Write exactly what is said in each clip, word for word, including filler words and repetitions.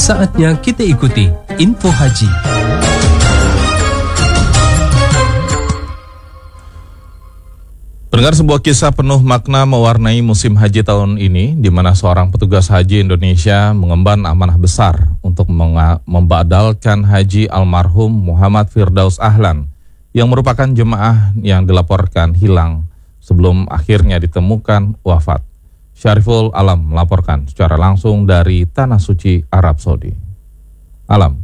Saatnya kita ikuti Info Haji. Pendengar, sebuah kisah penuh makna mewarnai musim haji tahun ini, di mana seorang petugas haji Indonesia mengemban amanah besar untuk membadalkan haji almarhum Muhammad Firdaus Ahlan, yang merupakan jemaah yang dilaporkan hilang sebelum akhirnya ditemukan wafat. Syariful Alam melaporkan secara langsung dari Tanah Suci, Arab Saudi. Alam.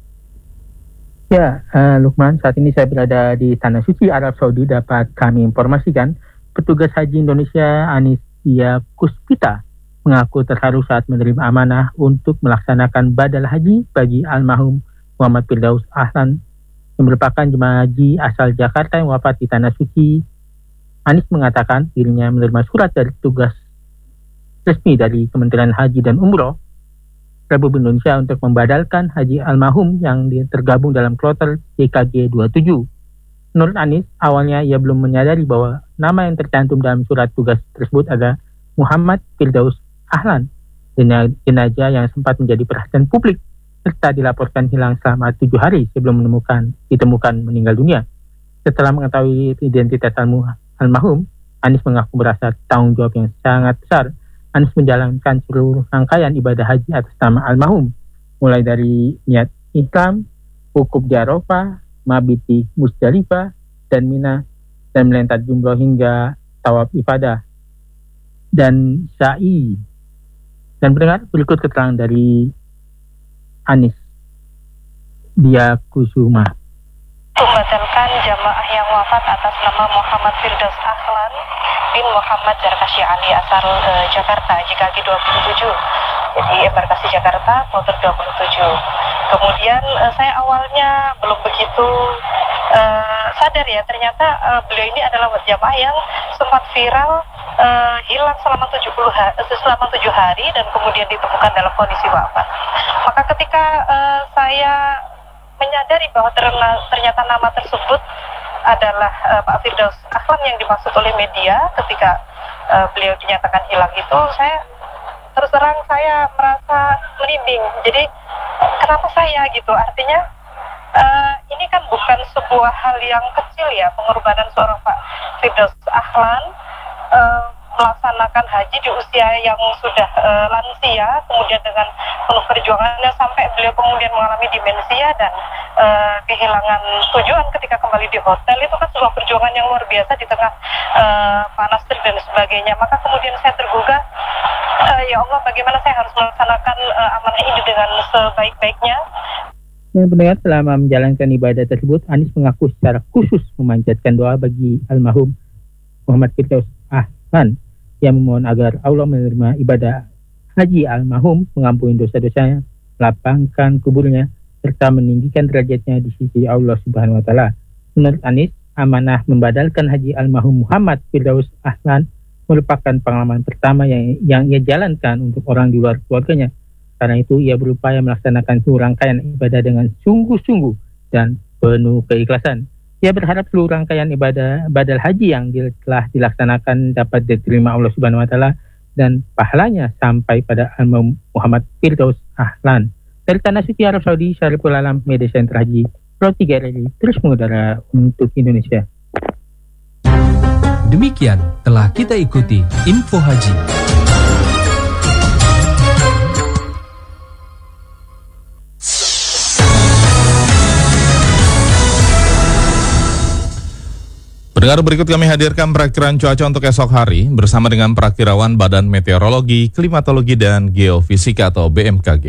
Ya, uh, Lukman, saat ini saya berada di Tanah Suci, Arab Saudi. Dapat kami informasikan, petugas haji Indonesia Anisia Kuspita mengaku terharu saat menerima amanah untuk melaksanakan badal haji bagi almarhum Muhammad Firdaus Ahlan, yang merupakan jemaah haji asal Jakarta yang wafat di Tanah Suci. Anis mengatakan dirinya menerima surat dari tugas resmi dari Kementerian Haji dan Umroh Republik Indonesia untuk membadalkan haji almarhum yang tergabung dalam kloter Y K G dua puluh tujuh. Menurut Anis, awalnya ia belum menyadari bahwa nama yang tercantum dalam surat tugas tersebut adalah Muhammad Firdaus Ahlan, jenazah yang sempat menjadi perhatian publik serta dilaporkan hilang selama tujuh hari sebelum menemukan ditemukan meninggal dunia. Setelah mengetahui identitas almarhum, Anis mengaku merasa tanggung jawab yang sangat besar. Anis menjalankan seluruh rangkaian ibadah haji atas nama almarhum, mulai dari niat ihram, wukuf di Arafah, mabit di Musdalifah dan Mina, dan melempar jumroh hingga tawaf ibadah dan sa'i. Dan pendengar, berikut keterangan dari Anis Dia Kusuma. Membatalkan jamaah yang wafat atas nama Muhammad Firdaus Ahlan bin Muhammad Zarkashi Ali asal uh, Jakarta, J K G dua puluh tujuh. Jadi embarkasi Jakarta, kloter dua puluh tujuh. Kemudian uh, saya awalnya belum begitu uh, sadar ya, ternyata uh, beliau ini adalah jamaah yang sempat viral uh, hilang selama tujuh puluh hari, selama tujuh hari dan kemudian ditemukan dalam kondisi wafat. Maka ketika uh, saya menyadari bahwa ternyata nama tersebut adalah uh, Pak Firdaus Ahlan yang dimaksud oleh media ketika uh, beliau dinyatakan hilang itu, saya terus terang saya merasa merinding. Jadi kenapa saya gitu? Artinya uh, ini kan bukan sebuah hal yang kecil ya, pengorbanan seorang Pak Firdaus Ahlan uh, melaksanakan haji di usia yang sudah uh, lansia, kemudian dengan penuh perjuangannya sampai beliau kemudian mengalami demensia dan uh, kehilangan tujuan ketika kembali di hotel. Itu kan sebuah perjuangan yang luar biasa di tengah uh, panas terik dan sebagainya. Maka kemudian saya tergugah, uh, ya Allah, bagaimana saya harus melaksanakan uh, amanah ini dengan sebaik-baiknya. Dan pendengar, selama menjalankan ibadah tersebut, Anis mengaku secara khusus memanjatkan doa bagi almarhum Muhammad Firdaus Ahlan, yang memohon agar Allah menerima ibadah haji almarhum, mengampuni dosa-dosanya, lapangkan kuburnya, serta meninggikan derajatnya di sisi Allah Subhanahu wa Ta'ala. Menurut Anis, amanah membadalkan haji almarhum Muhammad Firdaus Ahlan merupakan pengalaman pertama yang, yang ia jalankan untuk orang di luar keluarganya. Karena itu, ia berupaya melaksanakan seluruh rangkaian ibadah dengan sungguh-sungguh dan penuh keikhlasan. Ia berharap seluruh rangkaian ibadah badal haji yang telah dilaksanakan dapat diterima Allah Subhanahu wa Ta'ala dan pahalanya sampai pada almarhum Muhammad Firdaus Ahlan. Dari Tanah Suci, Arab Saudi, Syariful Alam, Media Center Haji Pro tiga R I, terus mengudara untuk Indonesia. Demikian telah kita ikuti Info Haji. Pendengar, berikut kami hadirkan perakiraan cuaca untuk esok hari bersama dengan Perakirawan Badan Meteorologi, Klimatologi, dan Geofisika atau B M K G.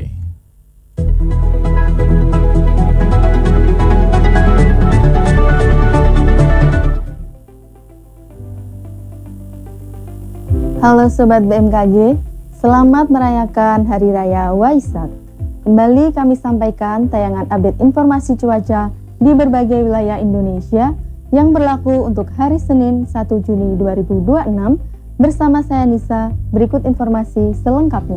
Halo Sobat B M K G, selamat merayakan Hari Raya Waisak. Kembali kami sampaikan tayangan update informasi cuaca di berbagai wilayah Indonesia yang berlaku untuk hari Senin satu Juni dua ribu dua puluh enam bersama saya Nisa. Berikut informasi selengkapnya.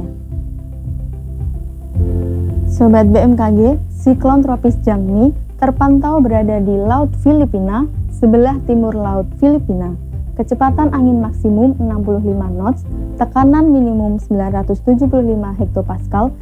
Sobat B M K G, siklon tropis Jangmi terpantau berada di Laut Filipina sebelah timur Laut Filipina. Kecepatan angin maksimum enam puluh lima knots, tekanan minimum sembilan ratus tujuh puluh lima hektopascal